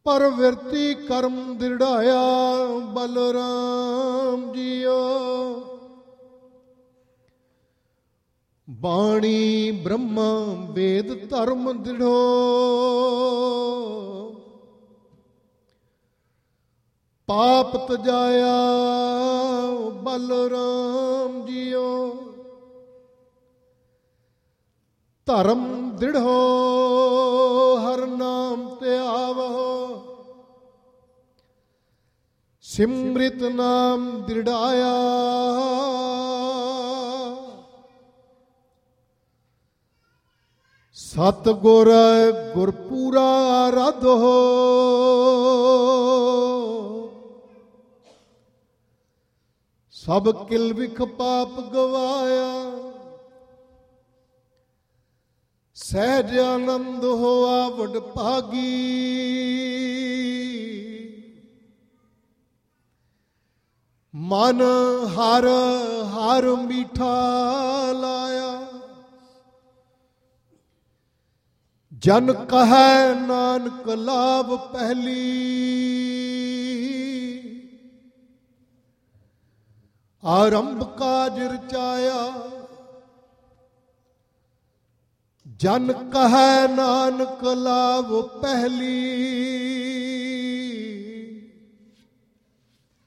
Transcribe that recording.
ਪਰਵਿਰਤੀ ਕਰਮ ਦ੍ਰਿੜਾਇਆ Balram JIO. ਬਾਣੀ ਬ੍ਰਹਮਾ ਵੇਦ ਧਰਮ ਦ੍ਰਿੜੋ ਪਾਪ ਤਜਾਇਆ ਬਲਰਾਮ ਜੀਓ। ਧਰਮ ਦ੍ਰਿੜੋ ਹਰ ਨਾਮ ਤੇ ਆਵੋ ਸਿਮ੍ਰਿਤ ਨਾਮ ਦ੍ਰਿੜਾਇਆ। ਸਤਿਗੁਰ ਗੁਰਪੂਰਾ ਆਰਾਧੋ ਸਭ ਕਿਲ ਵਿਖ ਪਾਪ ਗਵਾਇਆ। ਸਹਿਜ ਆਨੰਦ ਹੋਆ ਵਡ ਭਾਗੀ ਮਨ ਹਰ ਹਰ ਮੀਠਾ ਲਾਇਆ। ਜਨ ਕਹੈ ਨਾਨਕ ਲਾਭ ਪਹਿਲੀ ਆਰੰਭ ਕਾਜ ਰਚਾਇਆ। ਜਨ ਕਹੈ ਨਾਨਕ ਲਾਭ ਪਹਿਲੀ